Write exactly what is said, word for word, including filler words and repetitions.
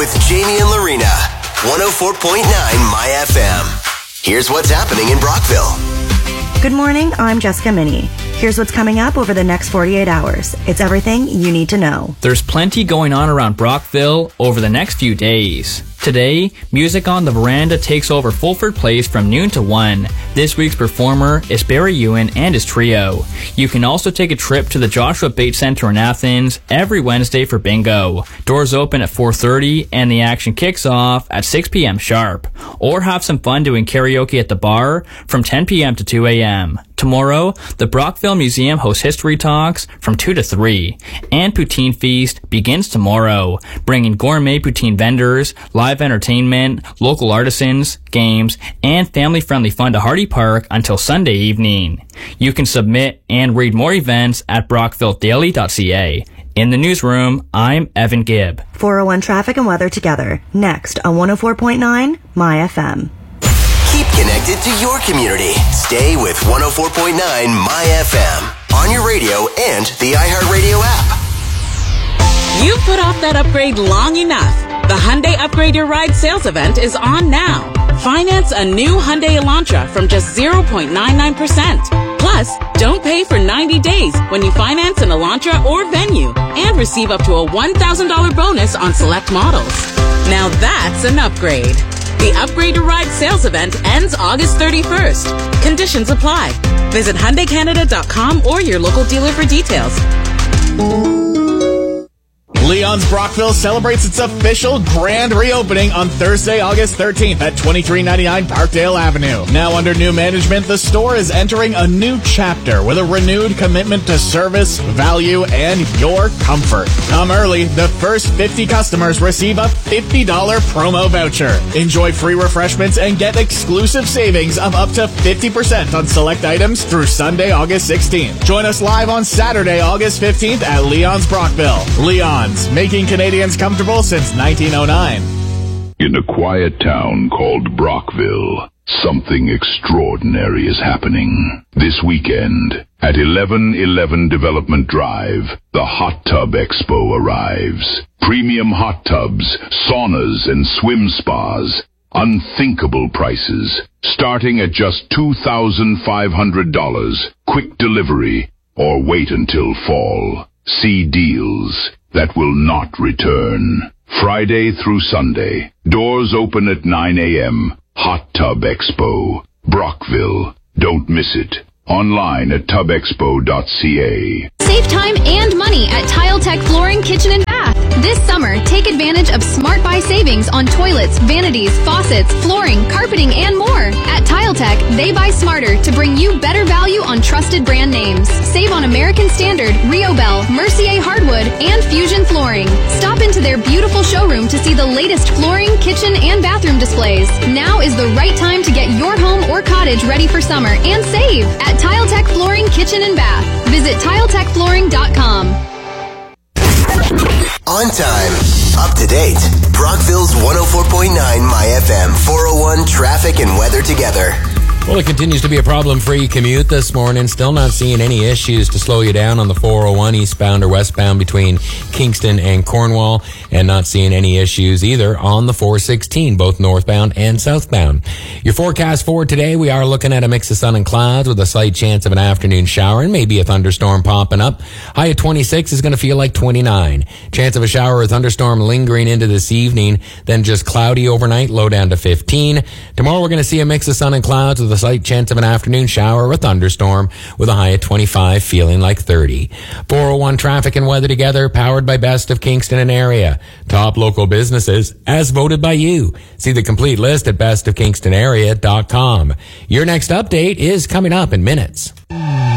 with Jamie and Lorena. one oh four point nine My F M. Here's what's happening in Brockville. Good morning, I'm Jessica Minnie. Here's what's coming up over the next forty-eight hours. It's everything you need to know. There's plenty going on around Brockville over the next few days. Today, Music on the Veranda takes over Fulford Place from noon to one. This week's performer is Barry Ewan and his trio. You can also take a trip to the Joshua Bates Center in Athens every Wednesday for bingo. Doors open at four thirty and the action kicks off at six p.m. sharp. Or have some fun doing karaoke at the bar from ten p.m. to two a.m. Tomorrow, the Brockville Museum hosts History Talks from two to three. And Poutine Feast begins tomorrow, bringing gourmet poutine vendors, live entertainment, local artisans, games, and family-friendly fun to Hardy Park until Sunday evening. You can submit and read more events at brockville daily dot c a. In the newsroom, I'm Evan Gibb. four oh one traffic and weather together. Next on one oh four point nine My F M. Keep connected to your community. Stay with one oh four point nine My F M on your radio and the iHeartRadio app. You've put off that upgrade long enough. The Hyundai Upgrade Your Ride sales event is on now. Finance a new Hyundai Elantra from just zero point nine nine percent. Plus, don't pay for ninety days when you finance an Elantra or Venue and receive up to a one thousand dollars bonus on select models. Now that's an upgrade. The Upgrade Your Ride sales event ends August thirty-first. Conditions apply. Visit Hyundai Canada dot com or your local dealer for details. Leon's Brockville celebrates its official grand reopening on Thursday, August thirteenth at twenty-three ninety-nine Parkdale Avenue. Now under new management, the store is entering a new chapter with a renewed commitment to service, value, and your comfort. Come early. The first fifty customers receive a fifty dollars promo voucher. Enjoy free refreshments and get exclusive savings of up to fifty percent on select items through Sunday, August sixteenth. Join us live on Saturday, August fifteenth at Leon's Brockville. Leon's, making Canadians comfortable since nineteen oh nine. In a quiet town called Brockville, something extraordinary is happening. This weekend, at eleven eleven Development Drive, the Hot Tub Expo arrives. Premium hot tubs, saunas, and swim spas. Unthinkable prices, starting at just two thousand five hundred dollars. Quick delivery, or wait until fall. See deals that will not return. Friday through Sunday. Doors open at nine a.m. Hot Tub Expo, Brockville. Don't miss it. Online at tub expo dot c a. Save time and money at Tile Tech Flooring, Kitchen and Bath. This summer, take advantage of Smart Buy savings on toilets, vanities, faucets, flooring, carpeting, and more. At Tile Tech, they buy smarter to bring you better value on trusted brand names. Save on American Standard, Riobel, Mercier Hardwood, and Fusion Flooring. Stop into their beautiful showroom to see the latest flooring, kitchen, and bathroom displays. Now is the right time to get your home or cottage ready for summer and save at Tile Tech Flooring, Kitchen and Bath. Visit tile tech flooring dot com. On time, up to date. Brockville's one oh four point nine My F M four oh one traffic and weather together. Well, it continues to be a problem-free commute this morning. Still not seeing any issues to slow you down on the four oh one eastbound or westbound between Kingston and Cornwall, and not seeing any issues either on the four sixteen, both northbound and southbound. Your forecast for today, we are looking at a mix of sun and clouds with a slight chance of an afternoon shower and maybe a thunderstorm popping up. High at twenty-six is going to feel like twenty-nine. Chance of a shower or thunderstorm lingering into this evening, then just cloudy overnight, low down to fifteen. Tomorrow we're going to see a mix of sun and clouds with a slight chance of an afternoon shower or a thunderstorm with a high at twenty-five, feeling like thirty. four oh one traffic and weather together, powered by Best of Kingston and Area. Top local businesses as voted by you. See the complete list at best of kingston area dot com. Your next update is coming up in minutes.